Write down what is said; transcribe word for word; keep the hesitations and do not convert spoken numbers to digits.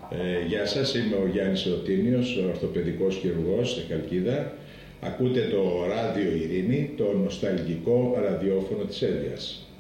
Ε, γεια σας, είμαι ο Γιάννης Ρωτίνιος, ορθοπαιδικός χειρουργός στη Χαλκίδα. Ακούτε το Ράδιο Ειρήνη, το νοσταλγικό ραδιόφωνο της Εύβοιας.